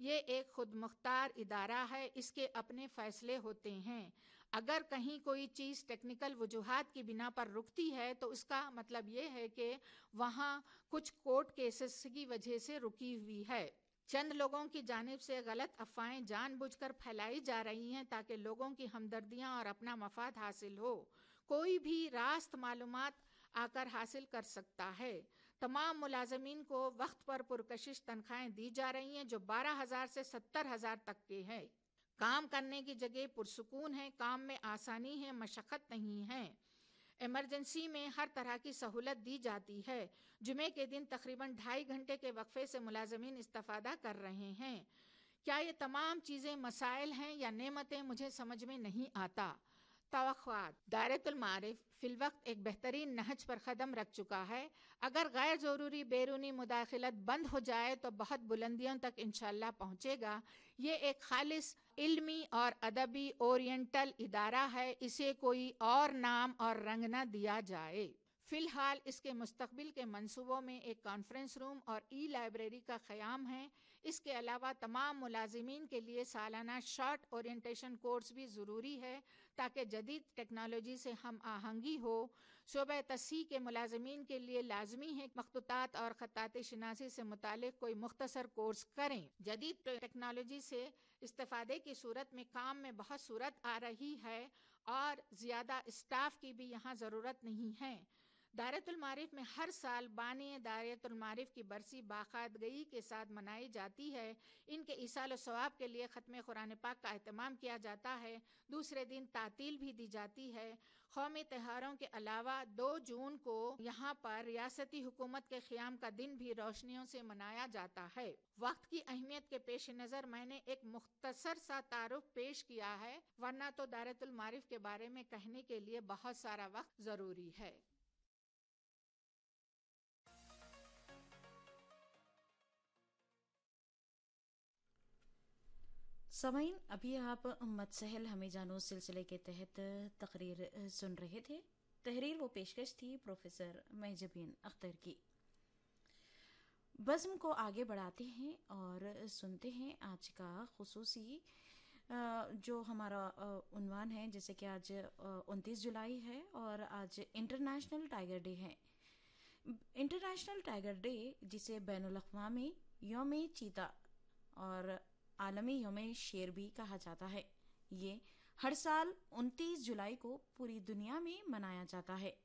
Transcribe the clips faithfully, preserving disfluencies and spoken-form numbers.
یہ ایک خود مختار ادارہ ہے، اس کے اپنے فیصلے ہوتے ہیں۔ اگر کہیں کوئی چیز ٹیکنیکل وجوہات کی بنا پر رکتی ہے تو اس کا مطلب یہ ہے کہ وہاں کچھ کورٹ کیسز کی وجہ سے رکی ہوئی ہے۔ چند لوگوں کی جانب سے غلط افواہیں جان بوجھ کر پھیلائی جا رہی ہیں تاکہ لوگوں کی ہمدردیاں اور اپنا مفاد حاصل ہو۔ کوئی بھی راست معلومات آ کر حاصل کر سکتا ہے۔ تمام ملازمین کو وقت پر پرکشش تنخواہیں دی جا رہی ہیں جو بارہ ہزار سے ستر ہزار تک کے ہیں۔ کام کرنے کی جگہ پرسکون ہے، کام میں آسانی ہے، مشقت نہیں ہے۔ ایمرجنسی میں ہر طرح کی سہولت دی جاتی ہے۔ جمعے کے دن تقریباً ڈھائی گھنٹے کے وقفے سے ملازمین استفادہ کر رہے ہیں۔ کیا یہ تمام چیزیں مسائل ہیں یا نعمتیں؟ مجھے سمجھ میں نہیں آتا۔ توقعات: دائرۃ المعارف فی الوقت ایک بہترین نہج پر قدم رکھ چکا ہے۔ اگر غیر ضروری بیرونی مداخلت بند ہو جائے تو بہت بلندیوں تک انشاءاللہ پہنچے گا۔ یہ ایک خالص علمی اور ادبی اورینٹل ادارہ ہے، اسے کوئی اور نام اور رنگ نہ دیا جائے۔ فی الحال اس کے مستقبل کے منصوبوں میں ایک کانفرنس روم اور ای لائبریری کا قیام ہے۔ اس کے علاوہ تمام ملازمین کے لیے سالانہ شارٹ اورینٹیشن کورس بھی ضروری ہے تاکہ جدید ٹیکنالوجی سے ہم آہنگی ہو۔ شعبہ تصحیح کے ملازمین کے لیے لازمی ہے کہ مخطوطات اور خطاطی شناسی سے متعلق کوئی مختصر کورس کریں۔ جدید ٹیکنالوجی سے استفادے کی صورت میں کام میں بہت سرعت آ رہی ہے اور زیادہ اسٹاف کی بھی یہاں ضرورت نہیں ہے۔ دائرۃ المعارف میں ہر سال بانی دائرۃ المعارف کی برسی باقاعدگی کے ساتھ منائی جاتی ہے۔ ان کے ایصال و ثواب کے لیے ختم قرآن پاک کا اہتمام کیا جاتا ہے۔ دوسرے دن تعطیل بھی دی جاتی ہے۔ قومی تہواروں کے علاوہ دو جون کو یہاں پر ریاستی حکومت کے قیام کا دن بھی روشنیوں سے منایا جاتا ہے۔ وقت کی اہمیت کے پیش نظر میں نے ایک مختصر سا تعارف پیش کیا ہے، ورنہ تو دائرۃ المعارف کے بارے میں کہنے کے لیے بہت سارا وقت ضروری ہے۔ سامعین، ابھی آپ متسہل ہمیں جانو سلسلے کے تحت تقریر سن رہے تھے۔ تحریر و پیشکش تھی پروفیسر مہجبین اختر کی۔ بزم کو آگے بڑھاتے ہیں اور سنتے ہیں آج کا خصوصی جو ہمارا عنوان ہے، جیسے کہ آج انتیس جولائی ہے اور آج انٹرنیشنل ٹائیگر ڈے ہے۔ انٹرنیشنل ٹائیگر ڈے، جسے بین الاقوامی یوم چیتا اور عالمی یوم شیر بھی کہا جاتا ہے، یہ ہر سال انتیس جولائی کو پوری دنیا میں منایا جاتا ہے۔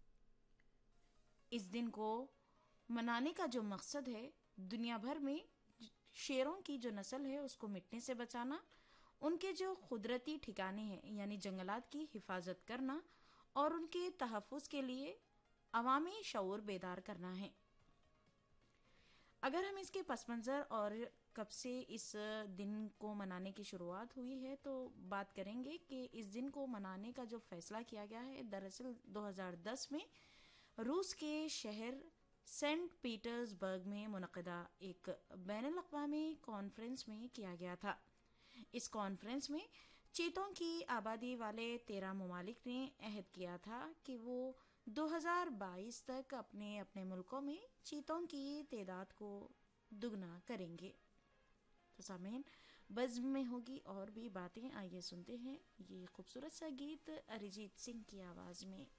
اس دن کو منانے کا جو مقصد ہے، دنیا بھر میں شیروں کی جو نسل ہے اس کو مٹنے سے بچانا، ان کے جو قدرتی ٹھکانے ہیں یعنی جنگلات کی حفاظت کرنا اور ان کے تحفظ کے لیے عوامی شعور بیدار کرنا ہے۔ اگر ہم اس کے پس منظر اور کب سے اس دن کو منانے کی شروعات ہوئی ہے تو بات کریں گے کہ اس دن کو منانے کا جو فیصلہ کیا گیا ہے، دراصل دو ہزار دس میں روس کے شہر سینٹ پیٹرز برگ میں منعقدہ ایک بین الاقوامی کانفرنس میں کیا گیا تھا۔ اس کانفرنس میں چیتوں کی آبادی والے تیرہ ممالک نے عہد کیا تھا کہ وہ دو ہزار بائیس تک اپنے اپنے ملکوں میں چیتوں کی تعداد کو دگنا کریں گے۔ تو سامعین، بزم میں ہوگی اور بھی باتیں، آئیے سنتے ہیں یہ خوبصورت سا گیت اریجیت سنگھ کی آواز میں۔